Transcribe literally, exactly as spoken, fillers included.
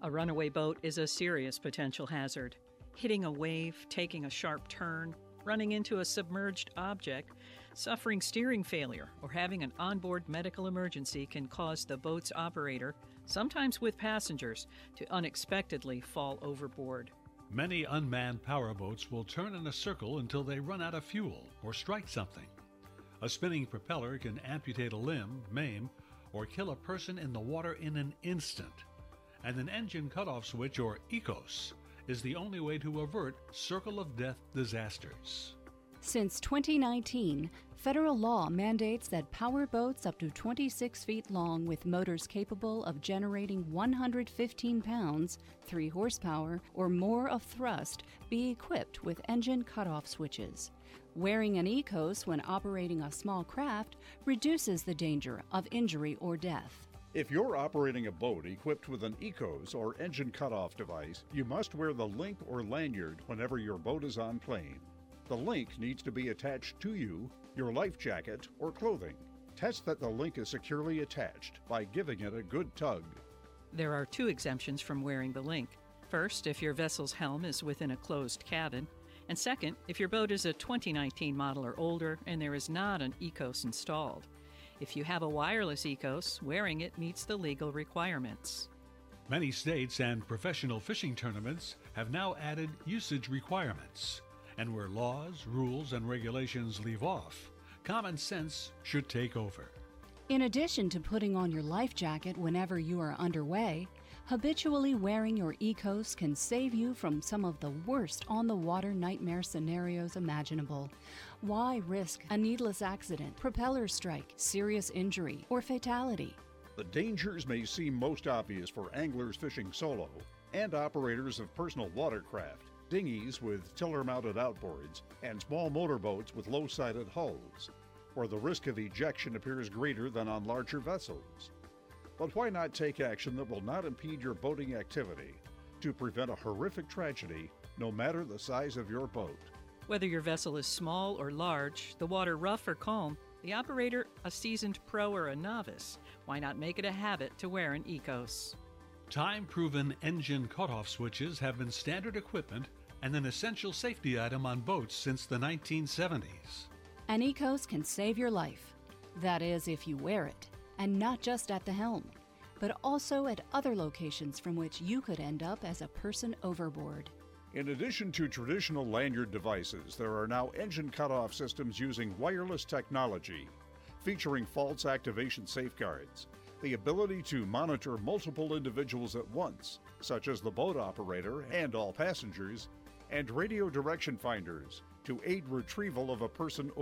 A runaway boat is a serious potential hazard. Hitting a wave, taking a sharp turn, running into a submerged object, suffering steering failure, or having an onboard medical emergency can cause the boat's operator, sometimes with passengers, to unexpectedly fall overboard. Many unmanned powerboats will turn in a circle until they run out of fuel or strike something. A spinning propeller can amputate a limb, maim, or kill a person in the water in an instant. And an engine cutoff switch, or E C O S, is the only way to avert circle of death disasters. Since twenty nineteen, federal law mandates that power boats up to twenty-six feet long with motors capable of generating one hundred fifteen pounds, three horsepower, or more of thrust be equipped with engine cutoff switches. Wearing an E C O S when operating a small craft reduces the danger of injury or death. If you're operating a boat equipped with an E C O S or engine cutoff device, you must wear the link or lanyard whenever your boat is on plane. The link needs to be attached to you, your life jacket, or clothing. Test that the link is securely attached by giving it a good tug. There are two exemptions from wearing the link. First, if your vessel's helm is within a closed cabin. And second, if your boat is a twenty nineteen model or older and there is not an E C O S installed. If you have a wireless E C O S, wearing it meets the legal requirements. Many states and professional fishing tournaments have now added usage requirements. And where laws, rules, and regulations leave off, common sense should take over. In addition to putting on your life jacket whenever you are underway, habitually wearing your E C O S can save you from some of the worst on-the-water nightmare scenarios imaginable. Why risk a needless accident, propeller strike, serious injury, or fatality? The dangers may seem most obvious for anglers fishing solo and operators of personal watercraft, dinghies with tiller-mounted outboards, and small motorboats with low-sided hulls, where the risk of ejection appears greater than on larger vessels. But why not take action that will not impede your boating activity to prevent a horrific tragedy, no matter the size of your boat? Whether your vessel is small or large, the water rough or calm, the operator a seasoned pro or a novice, why not make it a habit to wear an E C O S? Time-proven engine cutoff switches have been standard equipment and an essential safety item on boats since the nineteen seventies. An E C O S can save your life. That is, if you wear it, and not just at the helm, but also at other locations from which you could end up as a person overboard. In addition to traditional lanyard devices, there are now engine cutoff systems using wireless technology, featuring false activation safeguards, the ability to monitor multiple individuals at once, such as the boat operator and all passengers, and radio direction finders to aid retrieval of a person